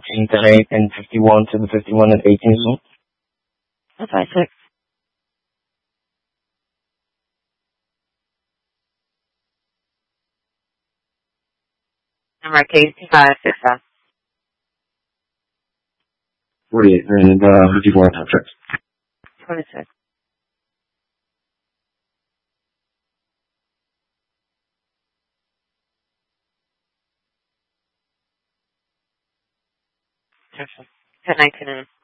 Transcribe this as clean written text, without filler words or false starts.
between 10:08 and 51 to the 51 and 18 zone. That's 5-6. Number case 5-6. 48 and 54 time checks. 26. Perfect. 10:19.